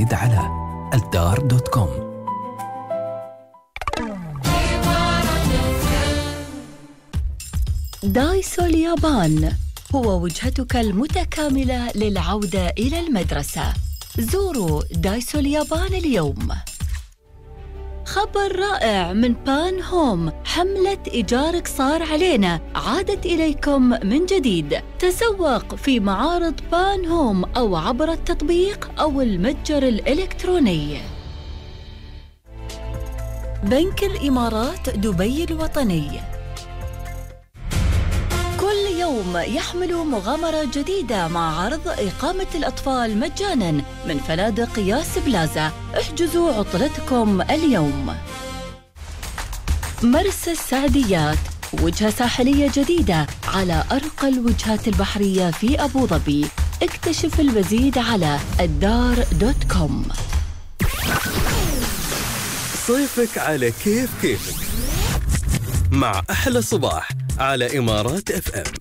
المزيد على الدار.com. دايسو اليابان هو وجهتك المتكاملة للعودة إلى المدرسة. زوروا دايسو اليابان اليوم. خبر رائع من بان هوم، حملة إيجارك صار علينا عادت إليكم من جديد. تسوق في معارض بان هوم أو عبر التطبيق أو المتجر الإلكتروني. بنك الإمارات دبي الوطني كل يوم يحمل مغامرة جديدة مع عرض إقامة الأطفال مجاناً من فنادق ياس بلازا. احجزوا عطلتكم اليوم. مرسى السعديات، وجهة ساحلية جديدة على أرقى الوجهات البحرية في أبو ظبي. اكتشف المزيد على الدار.com. صيفك على كيفك مع أحلى صباح على إمارات FM.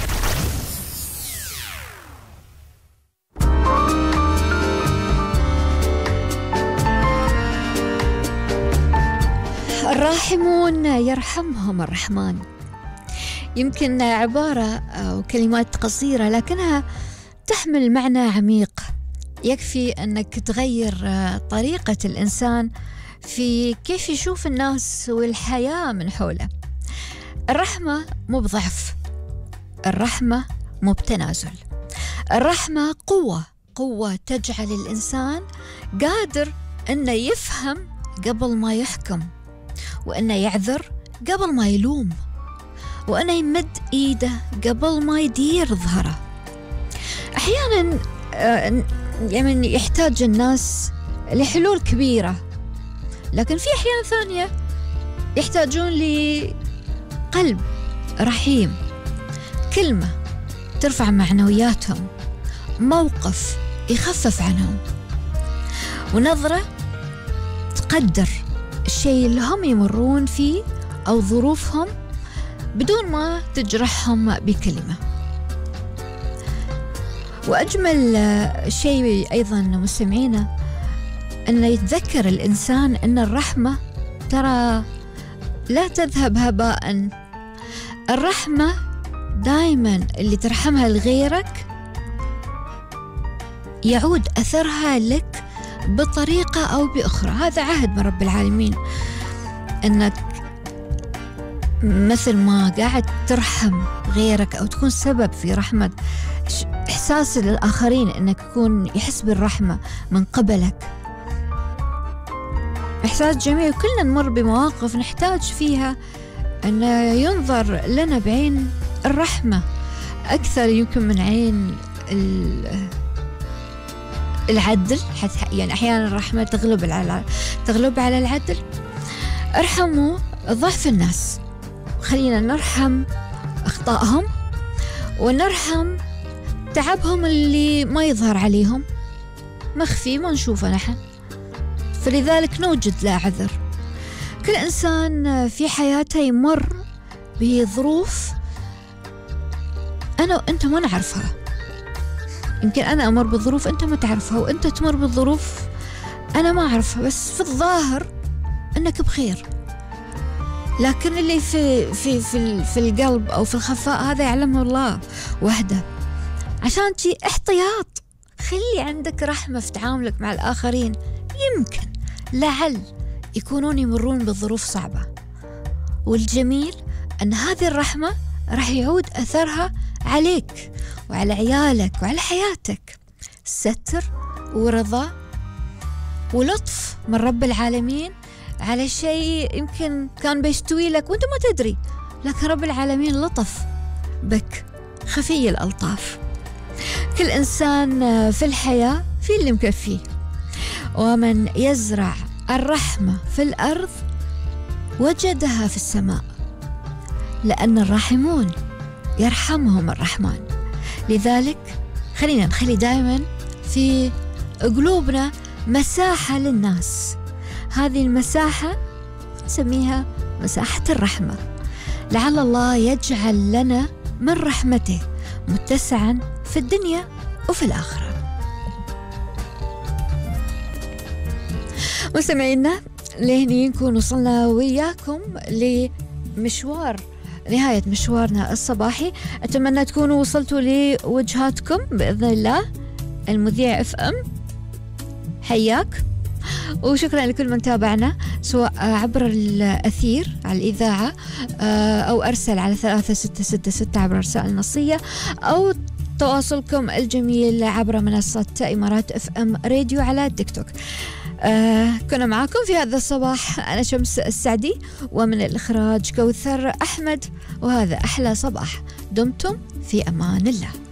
الراحمون يرحمهم الرحمن. يمكن عبارة أو كلمات قصيرة لكنها تحمل معنى عميق. يكفي أنك تغير طريقة الإنسان في كيف يشوف الناس والحياة من حوله. الرحمة مو بضعف، الرحمة مو بتنازل، الرحمة قوة تجعل الإنسان قادر أنه يفهم قبل ما يحكم، وأنه يعذر قبل ما يلوم، وأنه يمد إيده قبل ما يدير ظهره. أحيانا يعني يحتاج الناس لحلول كبيرة، لكن في أحيان ثانية يحتاجون لقلب رحيم، كلمة ترفع معنوياتهم، موقف يخفف عنهم، ونظرة تقدر الشيء اللي هم يمرون فيه أو ظروفهم بدون ما تجرحهم بكلمة. وأجمل شيء أيضا مستمعينا أن يتذكر الإنسان أن الرحمة ترى لا تذهب هباء. الرحمة دائما اللي ترحمها لغيرك يعود أثرها لك بطريقة أو بأخرى. هذا عهد من رب العالمين، أنك مثل ما قاعد ترحم غيرك أو تكون سبب في رحمة إحساس للآخرين، أنك يكون يحس بالرحمة من قبلك. إحساس جميل. كلنا نمر بمواقف نحتاج فيها أن ينظر لنا بعين الرحمة أكثر يمكن من عين العدل. يعني أحيانا الرحمة تغلب على العدل. ارحموا ضعف الناس، خلينا نرحم أخطائهم ونرحم تعبهم اللي ما يظهر عليهم، مخفي ما نشوفه نحن، فلذلك نوجد له عذر. كل إنسان في حياته يمر بظروف أنا وأنت ما نعرفها. يمكن أنا أمر بظروف أنت ما تعرفها، وأنت تمر بظروف أنا ما أعرفها، بس في الظاهر أنك بخير. لكن اللي في القلب أو في الخفاء هذا يعلمه الله وحده. عشان تي احتياط، خلي عندك رحمة في تعاملك مع الآخرين. يمكن لعل يكونون يمرون بظروف صعبة، والجميل أن هذه الرحمة راح يعود أثرها عليك وعلى عيالك وعلى حياتك. ستر ورضا ولطف من رب العالمين على شيء يمكن كان بيستوي لك وانت ما تدري، لكن رب العالمين لطف بك خفي الألطاف. كل إنسان في الحياة في اللي مكفيه، ومن يزرع الرحمة في الأرض وجدها في السماء، لأن الراحمون يرحمهم الرحمن. لذلك خلينا نخلي دائما في قلوبنا مساحة للناس. هذه المساحة نسميها مساحة الرحمة. لعل الله يجعل لنا من رحمته متسعا في الدنيا وفي الآخرة. مستمعينا لهني نكون وصلنا وياكم لمشوار نهاية مشوارنا الصباحي. أتمنى تكونوا وصلتوا لوجهاتكم بإذن الله. المذيع FM حياك، وشكرا لكل من تابعنا سواء عبر الأثير على الإذاعة أو أرسل على 3666 عبر رسائل نصية، أو تواصلكم الجميل عبر منصة إمارات FM راديو على تيك توك. كنا معاكم في هذا الصباح أنا شمس السعدي، ومن الإخراج كوثر أحمد، وهذا أحلى صباح. دمتم في أمان الله.